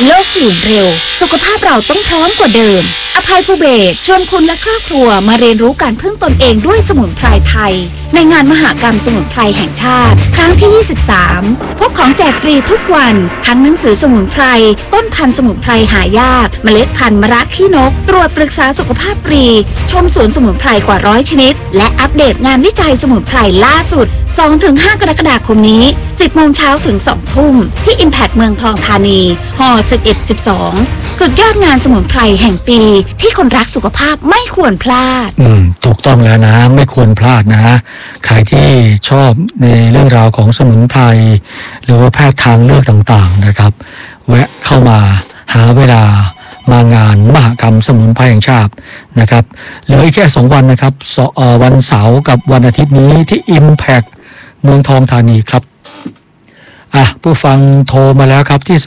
โลกเปลี่ยนเร็วสุขภาพเราต้องพร้อมกว่าเดิมอภัยภูเบศรชวนคุณและครอบครัวมาเรียนรู้การพึ่งตนเองด้วยสมุนไพรไทยในงานมหกรรมสมุนไพรแห่งชาติครั้งที่ 23 พบของแจกฟรีทุกวันทั้งหนังสือสมุนไพรต้นพันธุ์สมุนไพรหายากเมล็ดพันธุ์มะระขี้นกตรวจปรึกษาสุขภาพฟรีชมสวนสมุนไพรกว่า100ชนิดและอัปเดตงานวิจัยสมุนไพรล่าสุด 2-5 กรกฎาคมนี้ 10 โมงเช้าถึง 2 ทุ่มที่ Impact เมืองทองธานีฮ11-12 สุดยอดงานสมุนไพรแห่งปีที่คนรักสุขภาพไม่ควรพลาดถูกต้องแล้วนะไม่ควรพลาดนะฮะใครที่ชอบในเรื่องราวของสมุนไพรหรือว่าแพทย์ทางเลือกต่างๆนะครับแวะเข้ามาหาเวลามางานมหกรรมสมุนไพรแห่งชาตินะครับเหลืออีกแค่2วันนะครับวันเสาร์กับวันอาทิตย์นี้ที่ Impact เมืองทองธานีครับผู้ฟังโทรมาแล้วครับที่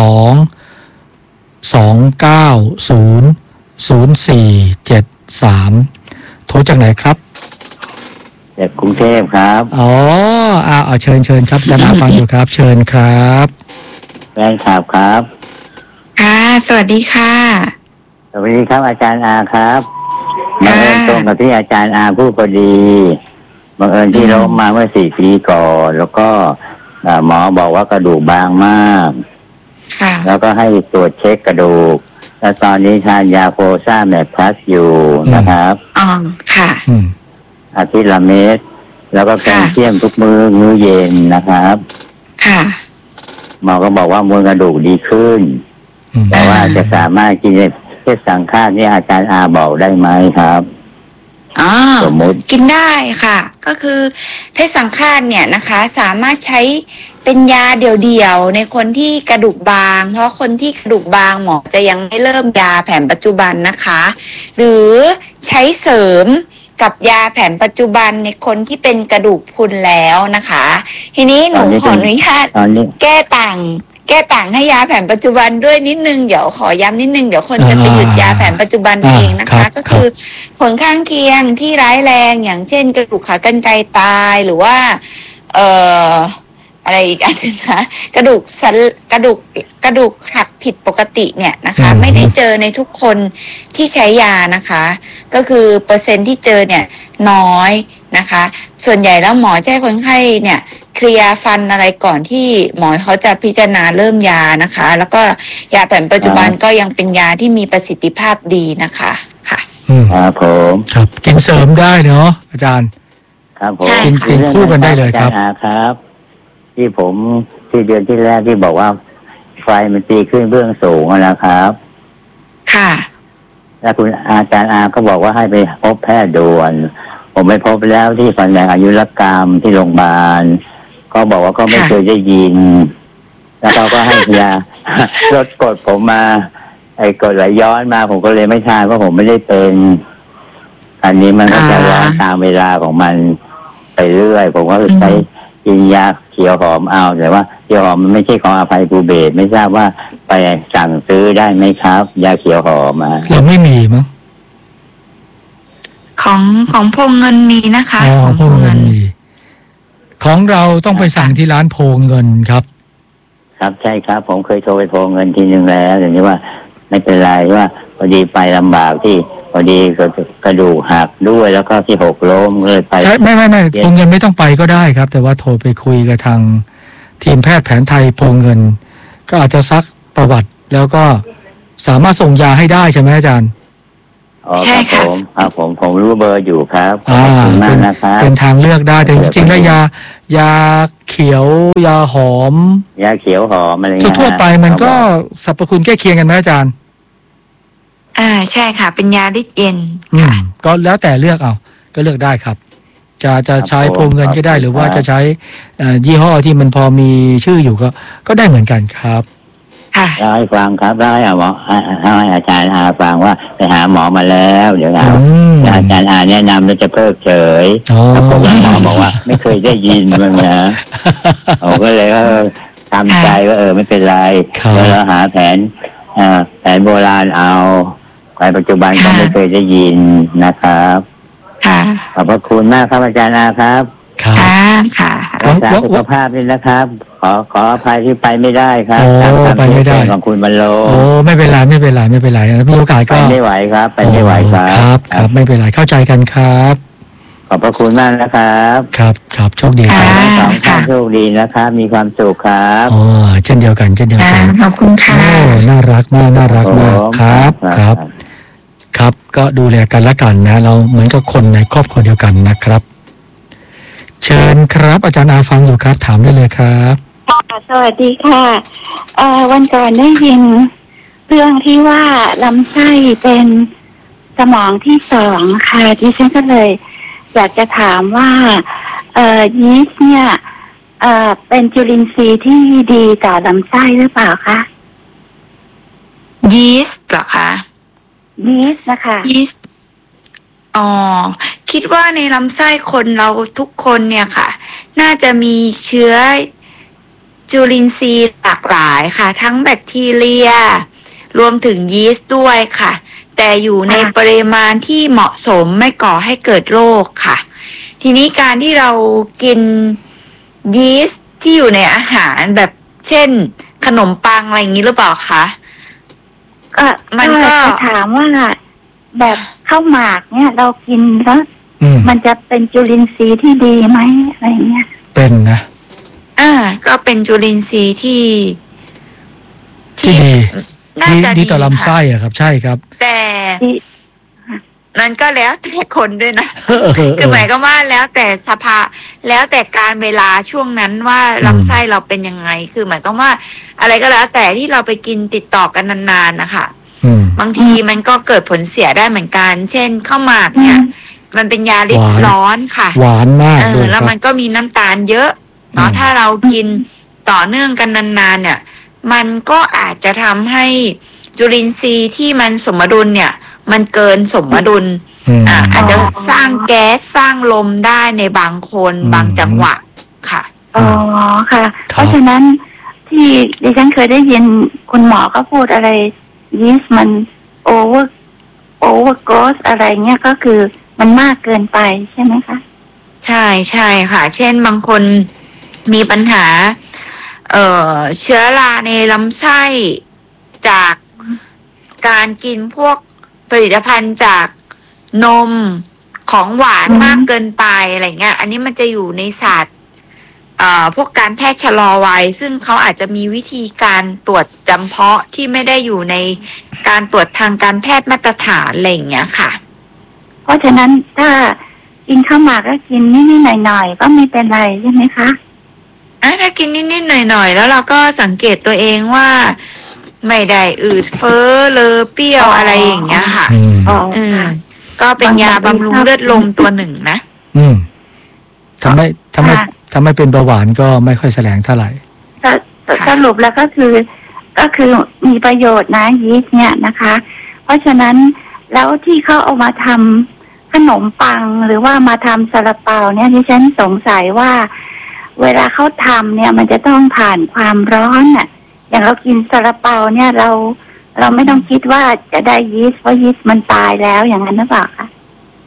02-290-0473โทรจากไหนครับจากกรุงเทพครับเชิญครับจะมาฟังอยู่ครับเชิญครับแฟนคลับครับค่ะสวัสดีค่ะสวัสดีครับอาจารย์อาครับบังเอิญตรงกับที่อาจารย์อาพูดพอดีบังเอิญที่ล้มมาเมื่อ4 ปีก่อนแล้วก็หมอบอกว่ากระดูกบางมากแล้วก็ให้ตรวจเช็คกระดูกแล้วตอนนี้ทานยาโฟซ่าแมปพลัสอยู่นะครับค่ะอาทิตย์ละเม็ดแล้วก็แคลเซียมทุกมื้อเย็นนะครับค่ะหมอก็บอกว่ามวลกระดูกดีขึ้นแต่ว่าจะสามารถกินเพชรสังฆาตนี่อาจารย์อาบอกได้ไหมครับสมมติกินได้ค่ะก็คือเพชรสังฆาตเนี่ยนะคะสามารถใช้เป็นยาเดี่ยวๆในคนที่กระดูกบางเพราะคนที่กระดูกบางหมอจะยังไม่เริ่มยาแผนปัจจุบันนะคะหรือใช้เสริมกับยาแผนปัจจุบันในคนที่เป็นกระดูกพรุนแล้วนะคะทีนี้หนูขออนุญาตแก้ต่างให้ยาแผนปัจจุบันด้วยนิดนึงเดี๋ยวขอย้ำนิดนึงเดี๋ยวคนจะไปหยุดยาแผนปัจจุบันเองนะคะก็คือผลข้างเคียงที่ร้ายแรงอย่างเช่นกระดูกขากรรไกรตายหรือว่าอะไรอีกอันนึงนะกระดูกหักผิดปกติเนี่ยนะคะไม่ได้เจอในทุกคนที่ใช้ยานะคะก็คือเปอร์เซ็นต์ที่เจอเนี่ยน้อยนะคะส่วนใหญ่แล้วหมอจะให้คนไข้เนี่ยเคลียร์ฟันอะไรก่อนที่หมอเขาจะพิจารณาเริ่มยานะคะแล้วก็ยาแผนปัจจุบันก็ยังเป็นยาที่มีประสิทธิภาพดีนะคะค่ะครับผมครับกินเสริมได้เนาะอาจารย์ครับผมกินคู่กันได้เลยครับครับที่ผมที่เดือนที่แรกที่บอกว่าไฟมันตีขึ้นเบื้องสูงนะครับค่ะแล้วคุณอาจารย์อาก็บอกว่าให้ไปพบแพทย์ด่วนผมไปพบแล้วที่แผนกอายุรกรรมที่โรงพยาบาลก็บอกว่าก็ไม่เคยได้ยินแล้วเขาก็ให้ยาลดกรดผมมาไอ้กรดไหลย้อนมาผมก็เลยไม่ทานเพราะผมไม่ได้เป็นอันนี้มันก็จะร้อนตามเวลาของมันไปเรื่อยผมก็ใช้กินยาเขียวหอมเอาแต่ว่าเขียวหอมมันไม่ใช่ของอภัยภูเบศรไม่ทราบว่าไปสั่งซื้อได้ไหมครับยาเขียวหอมเราไม่มีมั้งของโพเงินมีนะคะของโพเงินมีของเราต้องไปสั่งที่ร้านโพเงินครับครับใช่ครับผมเคยโทรไปโพเงินทีนึงแล้วอย่างนี้ว่าไม่เป็นไรว่าพอดีไปลำบากที่พอดีกระดูกหักด้วยแล้วก็ที่6ล้มเลยไปใช่ไม่โพเงินไม่ต้องไปก็ได้ครับแต่ว่าโทรไปคุยกับทางทีมแพทย์แผนไทยโพเงินก็อาจจะซักประวัติแล้วก็สามารถส่งยาให้ได้ใช่ไหมอาจารย์ใช่ค่ะผมรู้เบอร์อยู่ครับเป็นทางเลือกได้แต่จริงๆแล้วยาเขียวยาหอมยาเขียวหอมอะไรเงี้ยทั่วไปมันก็สรรพคุณใกล้เคียงกันไหมอาจารย์ใช่ค่ะเป็นยาฤทธิ์เย็นก็แล้วแต่เลือกเอาก็เลือกได้ครับจะใช้โพเงินก็ได้หรือว่าจะใช้ยี่ห้อที่มันพอมีชื่ออยู่ก็ได้เหมือนกันครับได้ฟังครับได้หมอให้อาจารย์อาฟังว่าไปหาหมอมาแล้วเดี๋ยวอาจารย์อาแนะนำแล้วจะเพิกเฉยแล้วผมหมอบอกว่าไม่เคยได้ยินมันนะผมก็เลยว่าทำใจว่าไม่เป็นไรแล้วเราหาแผนโบราณเอาในปัจจุบันก็ไม่เคยได้ยินนะครับขอบพระคุณมากครับอาจารย์อาครับค่ะรักษาสุขภาพด้วยนะครับขขออภัยที่ไปไม่ได้ครับโอ้ตามคำไปไม่ได้ชี้แจงของคุณบรรโลโอ้ไม่เป็นไรไม่เป็นไรไม่เป็นไรมีโอกาสไปก็ไม่ไหวครับ ไปไม่ไหวครับครับไม่เป็นไรเข้าใจกันครับขอบพระคุณมากนะครับครับโชคดีคขอรับให้สองท่านโชคดีนะครับ มีความสุขครับอ๋อเช่นเดียวกันขอบคุณค่ะโอ้น่ารักมากครับก็ดูแลกันละกันนะเราเหมือนกับคนในครอบครัวเดียวกันนะครับ เชิญครับอาจารย์อาฟังอยู่ครับถามได้เลยครับสวัสดีค่ะวันก่อนได้ยินเรื่องที่ว่าลำไส้เป็นสมองที่สองค่ะดิฉันก็เลยอยากจะถามว่ายีสต์เนี่ยเป็นจุลินทรีย์ที่ดีต่อลำไส้หรือเปล่าคะยีสต์เหรอคะยีสต์นะคะยีสต์คิดว่าในลำไส้คนเราทุกคนเนี่ยค่ะ น่าจะมีเชื้อจุลินทรีย์หลากหลายค่ะ ทั้งแบคทีเรียรวมถึงยีสต์ด้วยค่ะ แต่อยู่ในปริมาณที่เหมาะสมไม่ก่อให้เกิดโรคค่ะ ทีนี้การที่เรากินยีสต์ที่อยู่ในอาหารแบบเช่นขนมปังอะไรอย่างนี้หรือเปล่าคะมันก็ถามว่าแบบข้าวหมากเนี่ยเรากินแล้วมันจะเป็นจุลินทรีย์ที่ดีไหมอะไรเงี้ยเป็นนะก็เป็นจุลินทรีย์ที่น่าจะดีต่อลำไส้อะครับใช่ครับแต่มันก็แล้วแต่คนด้วยนะคือหมายก็ว่าแล้วแต่สภาแล้วแต่การเวลาช่วงนั้นว่าลำไส้เราเป็นยังไงคือหมายก็ว่าอะไรก็แล้วแต่ที่เราไปกินติดต่อกันนานๆนะคะบางทีมันก็เกิดผลเสียได้เหมือนกันเช่นข้าวหมากเนี่ยมันเป็นยาลิดร้อนค่ะหวานมากแล้วมันก็มีน้ำตาลเยอะเนาะถ้าเรากินต่อเนื่องกันนานๆเนี่ยมันก็อาจจะทำให้จุลินทรีย์ที่มันสมดุลเนี่ยมันเกินสมดุลอาจจะสร้างแก๊สสร้างลมได้ในบางคนบางจังหวะค่ะค่ะเพราะฉะนั้นที่ดิฉันเคยได้ยินคุณหมอก็พูดอะไรยีสต์มันโอเวอร์โกรสอะไรเงี้ยก็คือมันมากเกินไปใช่ไหมคะใช่ค่ะเช่นบางคนมีปัญหาเชื้อราในลำไส้จากการกินพวกผลิตภัณฑ์จากนมของหวานมากเกินไปอะไรเงี้ยอันนี้มันจะอยู่ในศาสตร์พวกการแพทย์ชะลอวัยซึ่งเขาอาจจะมีวิธีการตรวจจำเพาะที่ไม่ได้อยู่ในการตรวจทางการแพทย์มาตรฐานอะไรอย่างเงี้ยค่ะเพราะฉะนั้นถ้ากินข้าวหมากก็กินนิดๆหน่อยๆก็ไม่เป็นไรใช่ไหมคะถ้ากินนิดๆหน่อยๆแล้วเราก็สังเกตตัวเองว่าไม่ได้อืดเฟ้อเลยเปรี้ยวอะไรอย่างเงี้ยค่ะก็เป็นยาบำรุงเลือดลมตัวหนึ่งนะทำให้เป็นเบาหวานก็ไม่ค่อยแสลงเท่าไหร่สรุปแล้วก็คือมีประโยชน์นะยีสต์เนี่ยนะคะเพราะฉะนั้นแล้วที่เขาเอามาทำขนมปังหรือว่ามาทำซาลาเปาเนี่ยที่ฉันสงสัยว่าเวลาเขาทำเนี่ยมันจะต้องผ่านความร้อนน่ะอย่างเรากินซาลาเปาเนี่ยเราไม่ต้องคิดว่าจะได้ยีสต์เพราะยีสต์มันตายแล้วอย่างนั้นหรือเปล่าคะ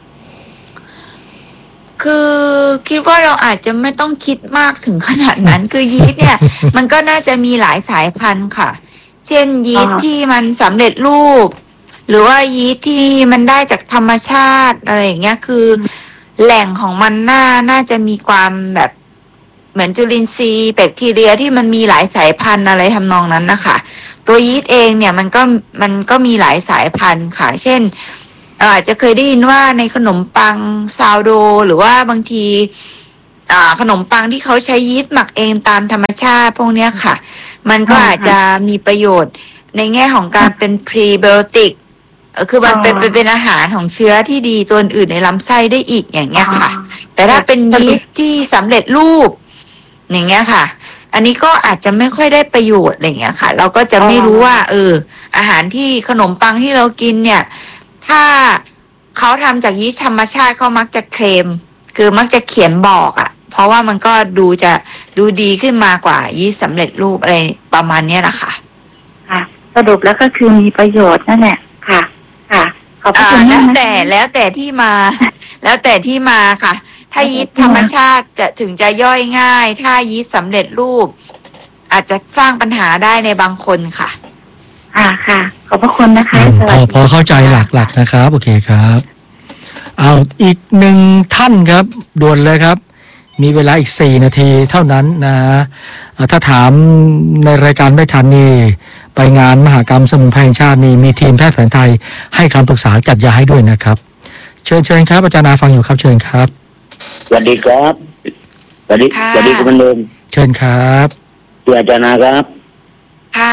คือคิดว่าเราอาจจะไม่ต้องคิดมากถึงขนาดนั้นคือยีสต์เนี่ย มันก็น่าจะมีหลายสายพันธุ์ค่ะเช่นยีสต์ที่มันสำเร็จรูปหรือว่ายีสต์ที่มันได้จากธรรมชาติอะไรอย่างเงี้ยคือแหล่งของมันน่าจะมีความแบบเหมือนจุลินทรีย์แบคทีเรียที่มันมีหลายสายพันธุ์อะไรทำนองนั้นนะคะตัวยีสต์เองเนี่ยมันก็มีหลายสายพันธุ์ค่ะเช่นอาจจะเคยได้ยินว่าในขนมปังซาวโดหรือว่าบางทีขนมปังที่เขาใช้ยีสต์หมักเองตามธรรมชาติพวกเนี้ยค่ะมันก็อาจจะมีประโยชน์ในแง่ของการเป็นพรีไบโอติกคือมันเป็นอาหารของเชื้อที่ดีตัวอื่นในลำไส้ได้อีกอย่างเงี้ยค่ะแต่ถ้าเป็นยีสต์ที่สำเร็จรูปอย่างเงี้ยค่ะอันนี้ก็อาจจะไม่ค่อยได้ประโยชน์อะไรเงี้ยค่ะเราก็จะไม่รู้ว่าอาหารที่ขนมปังที่เรากินเนี่ยถ้าเขาทำจากยีสต์ธรรมชาติเขามักจะเคลมคือมักจะเขียนบอกเพราะว่ามันก็ดูดีขึ้นมากว่ายีสต์สำเร็จรูปอะไรประมาณนี้นะคะค่ะสรุปแล้วก็คือมีประโยชน์นั่นแหละค่ะขอบคุณแล้วแต่ที่มาแล้วแต่ที่มาค่ะถ้ายีสต์ธรรมชาติจะถึงจะย่อยง่ายถ้ายีสต์สำเร็จรูปอาจจะสร้างปัญหาได้ในบางคนค่ะค่ะขอบพระคุณนะคะพอเข้าใจหลักๆนะครับโอเคครับเอาอีกหนึ่งท่านครับด่วนเลยครับมีเวลาอีก4 นาทีเท่านั้นนะถ้าถามในรายการไม่ทันนี่ไปงานมหกรรมสมุนไพรแห่งชาตินี่มีทีมแพทย์แผนไทยให้คำปรึกษาจัดยาให้ด้วยนะครับเชิญครับอาจารย์นาฟังอยู่ครับเชิญครับสวัสดีครับสวัสดีคุณบรรลุเชิญครับที่อาจารย์นาครับค่ะ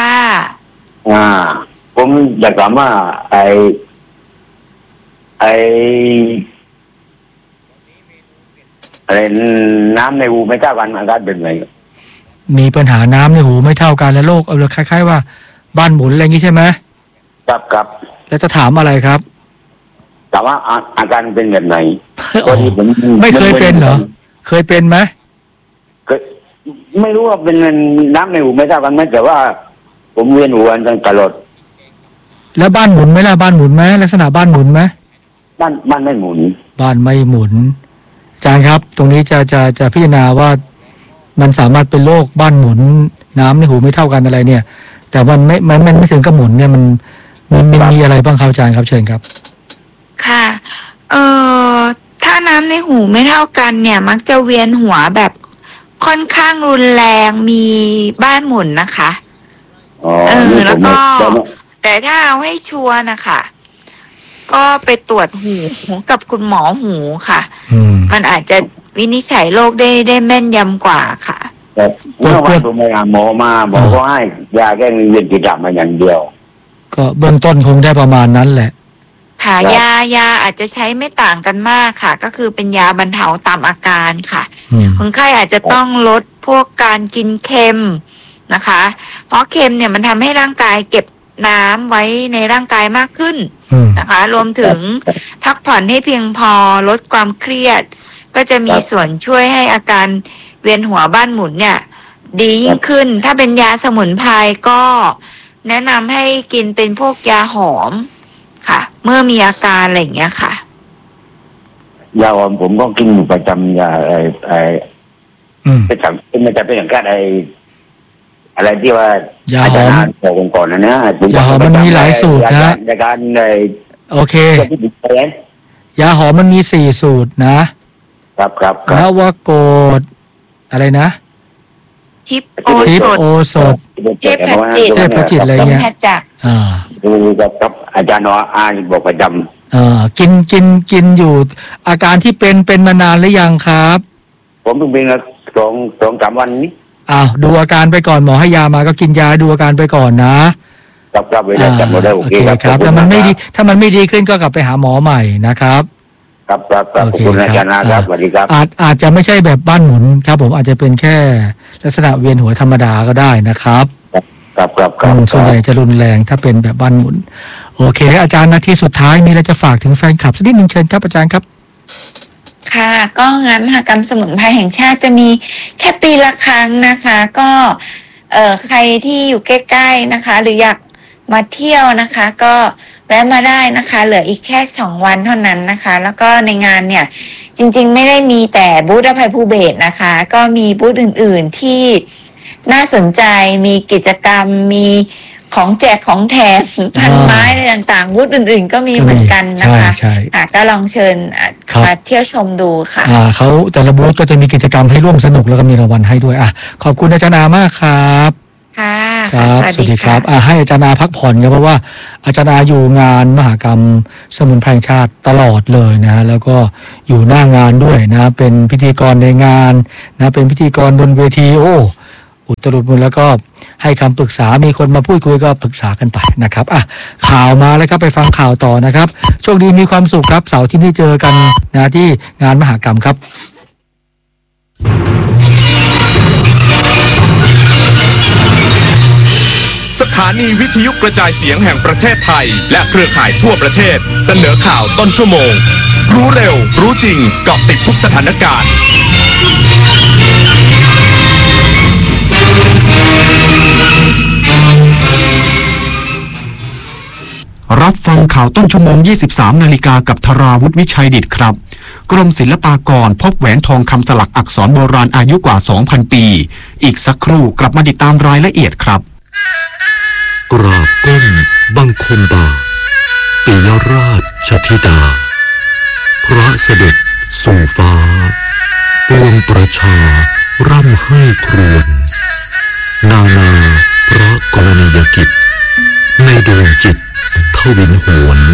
ผมอยากถามว่าไออะไรน้ำในหูไม่เท่ากันอาการเป็นไงมีปัญหาน้ำในหูไม่เท่ากันและโรคคล้ายๆว่าบ้านหมุนอะไรอย่างนี้ใช่ไหมครับแล้วจะถามอะไรครับถามว่าอาการเป็นแบบไหนไม่เคยเป็นเหรอเคยเป็นไหมไม่รู้ว่าเป็นน้ำในหูไม่เท่ากันไหมแต่ว่าผมเวียนหัวตลอดแล้วบ้านหมุนไหมล่ะบ้านหมุนไหมลักษณะบ้านหมุนไหมบ้านไม่หมุนบ้านไม่หมุนอาจารย์ครับตรงนี้จะพิจารณาว่ามันสามารถเป็นโรคบ้านหมุนน้ำในหูไม่เท่ากันอะไรเนี่ยแต่มันไม่ถึงกับหมุนเนี่ยมันมีอะไรบ้างครับอาจารย์ครับเชิญครับค่ะถ้าน้ำในหูไม่เท่ากันเนี่ยมักจะเวียนหัวแบบค่อนข้างรุนแรงมีบ้านหมุนนะคะแล้วก็แต่ถ้าเอาให้ชัวร์นะคะก็ไปตรวจหูกับคุณหมอหูค่ะมันอาจจะวินิจฉัยโรคได้แม่นยำกว่าค่ะเมื่อวานผมไปหาหมอมาบอกว่าให้ยาแก้เวียนศีรษะมาอย่างเดียวก็เบื้องต้นคงได้ประมาณนั้นแหละค่ะยาอาจจะใช้ไม่ต่างกันมากค่ะก็คือเป็นยาบรรเทาตามอาการค่ะคนไข้อาจจะต้องลดพวกการกินเค็มนะคะเพราะเค็มเนี่ยมันทำให้ร่างกายเก็บน้ำไว้ในร่างกายมากขึ้นนะคะรวมถึงพักผ่อนให้เพียงพอลดความเครียดก็จะมีส่วนช่วยให้อาการเวียนหัวบ้านหมุนเนี่ยดียิ่งขึ้นถ้าเป็นยาสมุนไพรก็แนะนำให้กินเป็นพวกยาหอมค่ะเมื่อมีอาการอะไรอย่างเงี้ยค่ะยาหอมผมก็กินอยู่ประจำยาไม่จะเป็นอย่างการอะไรที่ว่ายาหอมบอกก่อนนะเนี่ยยาหอมมันมีหลายสูตรนะในการโอเคยาหอมมันมี4 สูตรนะครับนวโกดอะไรนะทิพโอสถเทพจิตอะไรเงี้ยดูกับอาจารย์บอกประจำกินอยู่อาการที่เป็นมานานหรือยังครับผมเพิ่งเป็น2-3 วันนี้ดูอาการไปก่อนหมอให้ยามาก็กินยาดูอาการไปก่อนนะครับเวลาจำได้โอเคครับแต่มันไม่ดีถ้ามันไม่ดีขึ้นก็กลับไปหาหมอใหม่นะครับครับขอบคุณอาจารย์นะครับสวัสดีครับอาจจะไม่ใช่แบบบ้านหมุนครับผมอาจจะเป็นแค่ลักษณะเวียนหัวธรรมดาก็ได้นะครับส่วนใหญ่จะรุนแรงถ้าเป็นแบบบ้านหมุนโอเคอาจารย์นาทีสุดท้ายมีอะไรจะฝากถึงแฟนคลับสักนิดนึงเชิญครับอาจารย์ครับค่ะก็งานมหกรรมสมุนไพรแห่งชาติจะมีแค่ปีละครั้งนะคะก็ใครที่อยู่ใกล้ๆนะคะหรืออยากมาเที่ยวนะคะก็แวะมาได้นะคะเหลืออีกแค่2 วันเท่านั้นนะคะแล้วก็ในงานเนี่ยจริงๆไม่ได้มีแต่บูธอภัยภูเบศรนะคะก็มีบูธอื่นๆที่น่าสนใจมีกิจกรรมมีของแจกของแถมพันไม้อะไรต่างๆบูธอื่นๆก็มีเหมือนกันนะคะก็ลองเชิญมาเที่ยวชมดูค่ะเขาแต่ละบูธก็จะมีกิจกรรมให้ร่วมสนุกแล้วก็มีรางวัลให้ด้วยขอบคุณอาจารย์มากครับครับสวัสดีครับให้อาจารย์พักผ่อนครับเพราะว่าอาจารย์อยู่งานมหกรรมสมุนไพรแห่งชาติตลอดเลยนะแล้วก็อยู่หน้างานด้วยนะเป็นพิธีกรในงานนะเป็นพิธีกรบนเวทีอุตรุดมุลแล้วก็ให้คำปรึกษามีคนมาพูดคุยก็ปรึกษากันไปนะครับข่าวมาแล้วครับไปฟังข่าวต่อนะครับโชคดีมีความสุขครับเสาร์ที่นี้เจอกันนะที่งานมหกรรมครับสถานีวิทยุกระจายเสียงแห่งประเทศไทยและเครือข่ายทั่วประเทศเสนอข่าวต้นชั่วโมงรู้เร็วรู้จริงเกาะติดทุกสถานการณ์รับฟังฟังข่าวต้นชั่วโมง 23 นาฬิกากับธราวุฒิวิชัยดิตครับกรมศิลปากรพบแหวนทองคำสลักอักษรโบราณอายุกว่า 2,000 ปีอีกสักครู่กลับมาติดตามรายละเอียดครับกราบก้มบังคมบาทปิยราชธิดาพระเสด็จสู่ฟ้าปวงประชาร่ำให้ครวญนานา